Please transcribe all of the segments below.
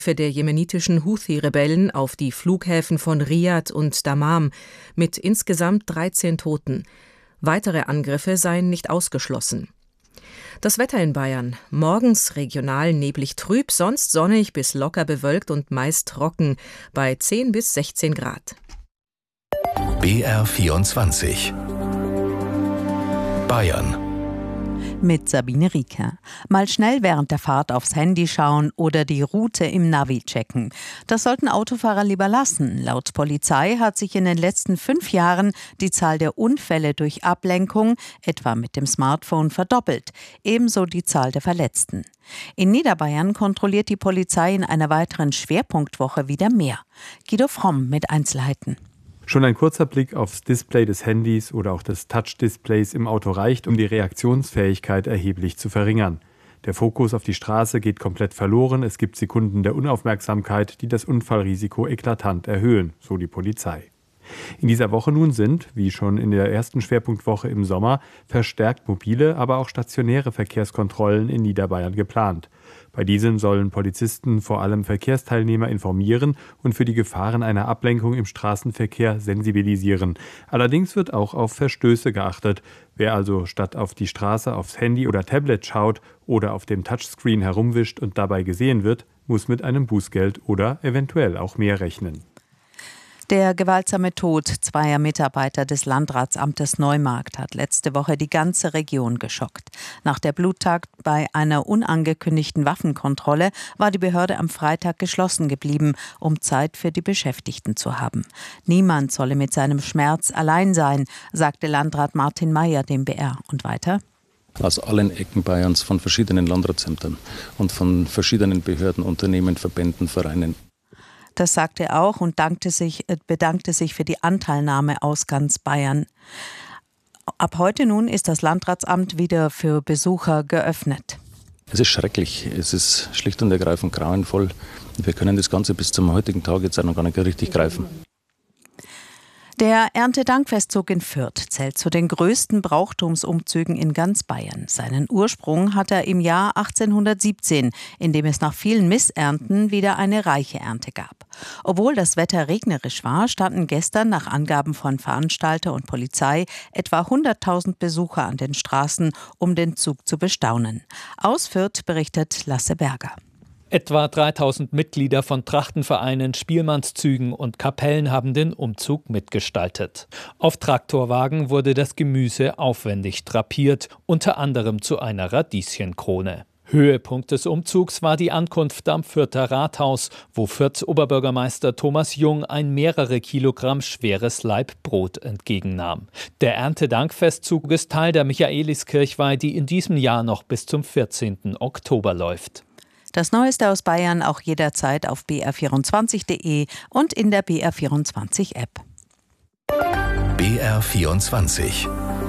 für der jemenitischen Houthi-Rebellen auf die Flughäfen von Riad und Dammam mit insgesamt 13 Toten. Weitere Angriffe seien nicht ausgeschlossen. Das Wetter in Bayern. Morgens regional neblig trüb, sonst sonnig bis locker bewölkt und meist trocken bei 10 bis 16 Grad. BR24 Bayern mit Sabine Rieker. Mal schnell während der Fahrt aufs Handy schauen oder die Route im Navi checken. Das sollten Autofahrer lieber lassen. Laut Polizei hat sich in den letzten 5 Jahren die Zahl der Unfälle durch Ablenkung, etwa mit dem Smartphone, verdoppelt. Ebenso die Zahl der Verletzten. In Niederbayern kontrolliert die Polizei in einer weiteren Schwerpunktwoche wieder mehr. Guido Fromm mit Einzelheiten. Schon ein kurzer Blick aufs Display des Handys oder auch des Touch-Displays im Auto reicht, um die Reaktionsfähigkeit erheblich zu verringern. Der Fokus auf die Straße geht komplett verloren. Es gibt Sekunden der Unaufmerksamkeit, die das Unfallrisiko eklatant erhöhen, so die Polizei. In dieser Woche nun sind, wie schon in der ersten Schwerpunktwoche im Sommer, verstärkt mobile, aber auch stationäre Verkehrskontrollen in Niederbayern geplant. Bei diesen sollen Polizisten vor allem Verkehrsteilnehmer informieren und für die Gefahren einer Ablenkung im Straßenverkehr sensibilisieren. Allerdings wird auch auf Verstöße geachtet. Wer also statt auf die Straße aufs Handy oder Tablet schaut oder auf dem Touchscreen herumwischt und dabei gesehen wird, muss mit einem Bußgeld oder eventuell auch mehr rechnen. Der gewaltsame Tod zweier Mitarbeiter des Landratsamtes Neumarkt hat letzte Woche die ganze Region geschockt. Nach der Bluttat bei einer unangekündigten Waffenkontrolle war die Behörde am Freitag geschlossen geblieben, um Zeit für die Beschäftigten zu haben. Niemand solle mit seinem Schmerz allein sein, sagte Landrat Martin Mayer dem BR. Und weiter? Aus allen Ecken Bayerns, von verschiedenen Landratsämtern und von verschiedenen Behörden, Unternehmen, Verbänden, Vereinen. Das sagte er auch und bedankte sich für die Anteilnahme aus ganz Bayern. Ab heute nun ist das Landratsamt wieder für Besucher geöffnet. Es ist schrecklich, es ist schlicht und ergreifend grauenvoll. Wir können das Ganze bis zum heutigen Tag jetzt auch noch gar nicht richtig greifen. Der Erntedankfestzug in Fürth zählt zu den größten Brauchtumsumzügen in ganz Bayern. Seinen Ursprung hat er im Jahr 1817, in dem es nach vielen Missernten wieder eine reiche Ernte gab. Obwohl das Wetter regnerisch war, standen gestern nach Angaben von Veranstalter und Polizei etwa 100.000 Besucher an den Straßen, um den Zug zu bestaunen. Aus Fürth berichtet Lasse Berger. Etwa 3.000 Mitglieder von Trachtenvereinen, Spielmannszügen und Kapellen haben den Umzug mitgestaltet. Auf Traktorwagen wurde das Gemüse aufwendig drapiert, unter anderem zu einer Radieschenkrone. Höhepunkt des Umzugs war die Ankunft am Fürther Rathaus, wo Fürths Oberbürgermeister Thomas Jung ein mehrere Kilogramm schweres Laib Brot entgegennahm. Der Erntedankfestzug ist Teil der Michaeliskirchweih, die in diesem Jahr noch bis zum 14. Oktober läuft. Das Neueste aus Bayern auch jederzeit auf br24.de und in der BR24-App. BR24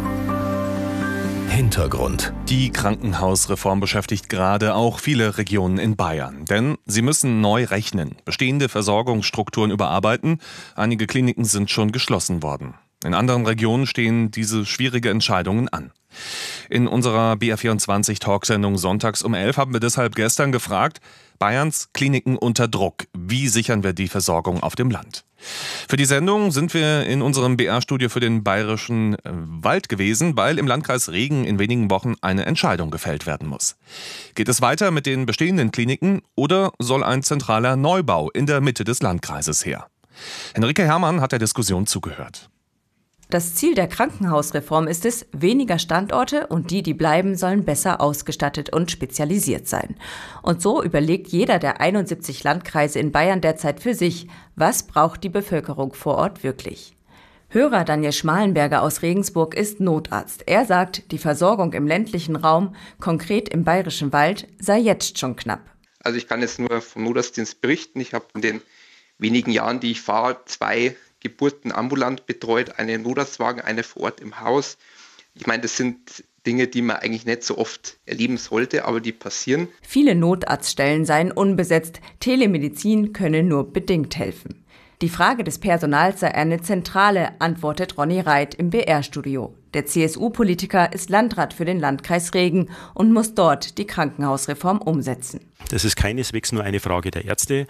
Hintergrund. Die Krankenhausreform beschäftigt gerade auch viele Regionen in Bayern. Denn sie müssen neu rechnen, bestehende Versorgungsstrukturen überarbeiten. Einige Kliniken sind schon geschlossen worden. In anderen Regionen stehen diese schwierige Entscheidungen an. In unserer BR24-Talksendung sonntags um 11 haben wir deshalb gestern gefragt, Bayerns Kliniken unter Druck. Wie sichern wir die Versorgung auf dem Land? Für die Sendung sind wir in unserem BR-Studio für den Bayerischen Wald gewesen, weil im Landkreis Regen in wenigen Wochen eine Entscheidung gefällt werden muss. Geht es weiter mit den bestehenden Kliniken oder soll ein zentraler Neubau in der Mitte des Landkreises her? Henrike Herrmann hat der Diskussion zugehört. Das Ziel der Krankenhausreform ist es, weniger Standorte und die bleiben, sollen besser ausgestattet und spezialisiert sein. Und so überlegt jeder der 71 Landkreise in Bayern derzeit für sich, was braucht die Bevölkerung vor Ort wirklich. Hörer Daniel Schmalenberger aus Regensburg ist Notarzt. Er sagt, die Versorgung im ländlichen Raum, konkret im Bayerischen Wald, sei jetzt schon knapp. Also ich kann jetzt nur vom Notarztdienst berichten. Ich habe in den wenigen Jahren, die ich fahre, 2 Geburten ambulant betreut, einen Notarztwagen, eine vor Ort im Haus. Ich meine, das sind Dinge, die man eigentlich nicht so oft erleben sollte, aber die passieren. Viele Notarztstellen seien unbesetzt, Telemedizin könne nur bedingt helfen. Die Frage des Personals sei eine zentrale, antwortet Ronny Reit im BR-Studio. Der CSU-Politiker ist Landrat für den Landkreis Regen und muss dort die Krankenhausreform umsetzen. Das ist keineswegs nur eine Frage der Ärzte,